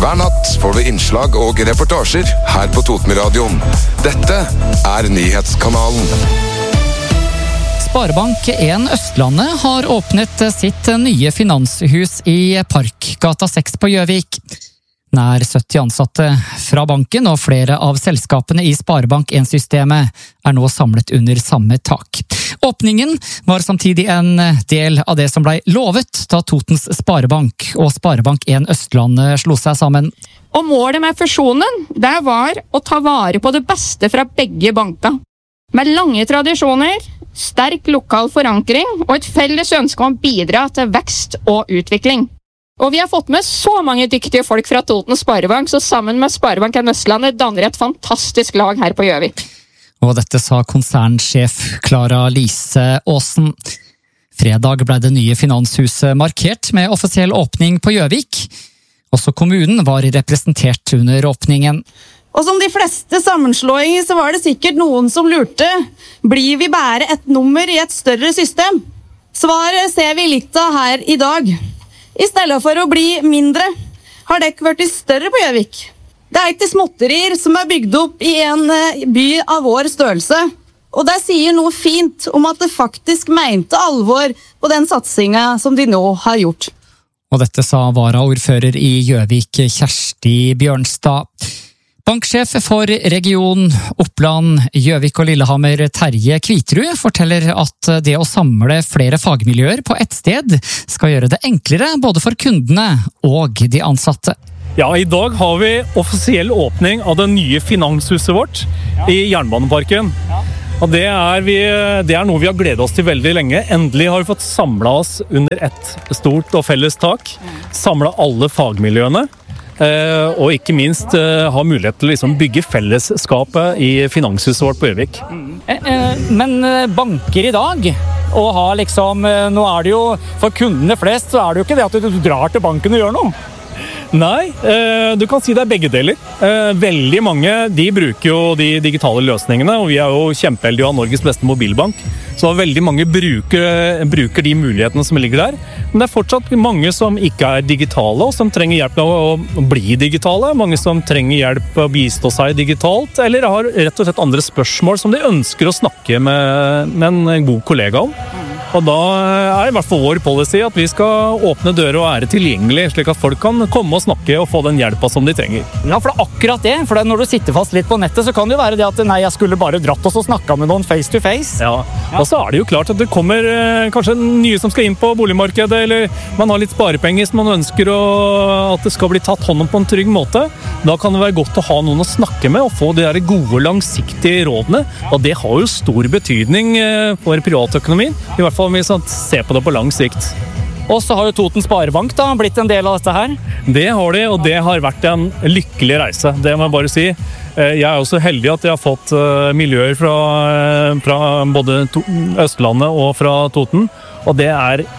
Hver natt får du innslag og reportasjer her på Totenradioen. Dette Nyhetskanalen. Sparebank1 Østlandet har åpnet sitt nye finanshus i Parkgata 6 på Gjøvik. Nær 70 ansatte fra banken og flere av selskapene i Sparebank1-systemet nå samlet under samme tak. Åpningen var samtidig en del av det som ble lovet da Totens Sparebank og Sparebank1 Østlandet slo seg sammen. Og målet med fusjonen, det var å ta vare på det beste fra begge banker. Med lange tradisjoner, sterk lokal forankring og et felles ønske om å bidra til vekst og utvikling. Og vi har fått med så mange dyktige folk fra Totens Sparebank, så sammen med Sparebank1 Østlandet danner et fantastisk lag her på Gjøvik. Og dette sa konsernsjef Klara Lise Aasen. Fredag ble det nye finanshuset markert med offisiell åpning på Gjøvik. Også kommunen var representert under åpningen. Og som de fleste sammenslåinger så var det sikkert noen som lurte. Blir vi bare et nummer i et større system? Svaret ser vi litt av her i dag. I stedet for å bli mindre, har dekk vært større på Gjøvik. Det ikke småtterier som bygd opp i en by av vår størrelse. Og det sier noe fint om at det faktisk mente alvor på den satsingen som de nå har gjort. Og dette sa varaordfører i Gjøvik, Kjersti Bjørnstad. Banksjef for region Oppland, Gjøvik og Lillehammer, Terje Kvitrud, forteller at det å samle flere fagmiljøer på ett sted skal gjøre det enklere både for kundene og de ansatte. Ja, i dag har vi offisiell åpning av det nye finanshuset vårt i Jernbaneparken. Og det er noe vi har gledet oss til veldig lenge. Endelig har vi fått samlet oss under ett stort og felles tak. Samlet alle fagmiljøene. Og ikke minst ha mulighet til å bygge fellesskapet i finanshuset vårt på Gjøvik. Men banker i dag, og nå det jo, for kundene flest, så det jo ikke det at du drar til banken og gjør noe. Nei, du kan si det begge deler. Veldig mange, de bruker jo de digitale løsningene, og vi jo kjempeheldige å ha Norges beste mobilbank. Så veldig mange bruker de mulighetene som ligger der. Men det fortsatt mange som ikke digitale, og som trenger hjelp med å bli digitale. Mange som trenger hjelp med å bistå seg digitalt, eller har rett og slett andre spørsmål som de ønsker å snakke med en god kollega om. Og da i hvert fall vår policy at vi skal åpne dører og være tilgjengelig, slik at folk kan komme og snakke og få den hjelpa som de trenger. Ja, for det akkurat det. For når du sitter fast litt på nettet, så kan det jo være det at nei, jeg skulle bare dratt oss og snakket med noen face to face. Ja, og så det jo klart at det kommer kanskje nye som skal inn på boligmarkedet, eller man har litt sparepenger som man ønsker at det skal bli tatt hånd om på en trygg måte. Da kan det være godt å ha noen å snakke med og få de der gode, langsiktige rådene. Og det har jo stor betydning for privatøkonomien, i hvert fall om vi ser på det på lang sikt. Og så har jo Totens Sparebank blitt en del av dette her. Det har de, og det har vært en lykkelig reise, det må jeg bare si. Jeg også heldig at jeg har fått miljøer fra både Østlandet og fra Toten, og det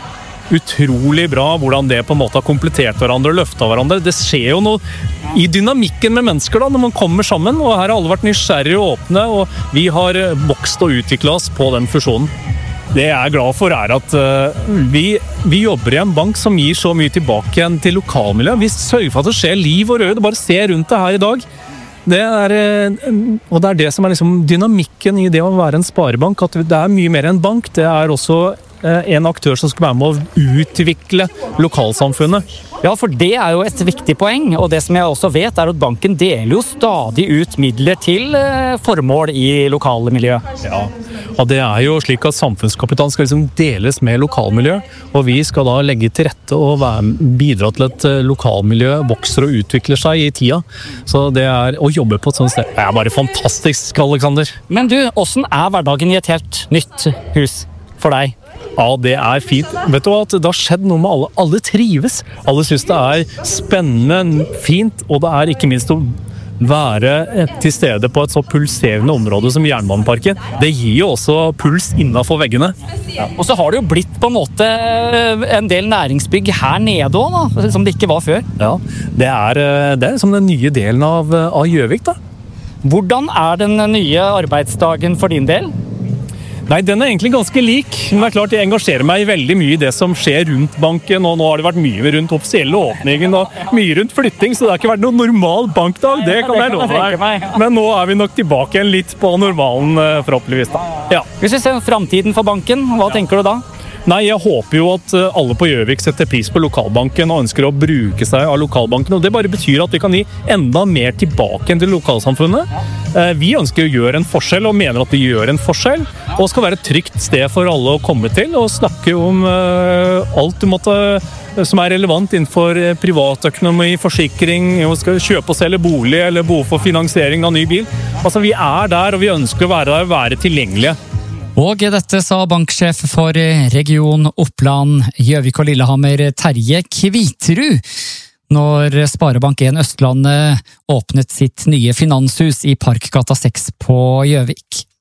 utrolig bra hvordan det på en måte har komplettert hverandre og løftet hverandre. Det skjer jo noe i dynamikken med mennesker når man kommer sammen, og her har alle vært nysgjerrige og åpne, og vi har vokst og utviklet oss på den fusjonen. Det jeg glad for at vi jobber i en bank som gir så mye tilbake igjen til lokalmiljøet. Vi sørger for at det skjer liv og rød. Bare se rundt det her i dag. Og det det som dynamikken i det å være en sparebank, at det mye mer enn bank. Det også en aktør som skal være med å utvikle lokalsamfunnet. Ja, for det jo et viktig poeng, og det som jeg også vet at banken deler jo stadig ut midler til formål i lokale miljø. Ja, og det jo slik at samfunnskapitalen skal deles med lokalmiljø, og vi skal da legge til rette og bidra til at lokalmiljø vokser og utvikler seg i tida. Så det å jobbe på et sånt sted, det bare fantastisk, Alexander. Men du, hvordan hverdagen i et helt nytt hus for deg? Ja, det fint. Vet du hva, at det har skjedd noe med alle. Alle trives. Alle synes det spennende, fint, og det ikke minst å være til stede på et så pulserende område som Jernbaneparken. Det gir jo også puls innenfor veggene. Ja. Og så har det jo blitt på en måte en del næringsbygg her nede også, da, som det ikke var før. Ja, det som den nye delen av Gjøvik, da. Hvordan den nye arbeidsdagen for din del? Nei, den er egentlig ganske lik, men det er klart jeg engasjerer meg veldig mye i det som skjer rundt banken, og nå har det vært mye rundt offisielle åpningen og mye rundt flytting, så det har ikke vært noen normal bankdag, det kan jeg love deg. Men nå er vi nok tilbake igjen litt på normalen, forhåpentligvis da. Ja. Hvis vi ser fremtiden for banken, hva tenker du da? Nei, jeg håper jo at alle på Gjøvik setter pris på lokalbanken og ønsker å bruke seg av lokalbanken, og det bare betyr at vi kan gi enda mer tilbake til lokalsamfunnet. Vi ønsker å gjøre en forskjell og mener at vi gjør en forskjell, og skal være et trygt sted for alle å komme til og snakke om alt som er relevant innenfor privatøkonomi, forsikring, skal kjøpe og selge bolig eller behov for finansiering av ny bil. Altså, vi er der, og vi ønsker å være der og være tilgjengelige. Og dette sa banksjef for region Oppland, Gjøvik og Lillehammer, Terje Kviterud, når Sparebank 1 Østlandet åpnet sitt nye finanshus i Parkgata 6 på Gjøvik.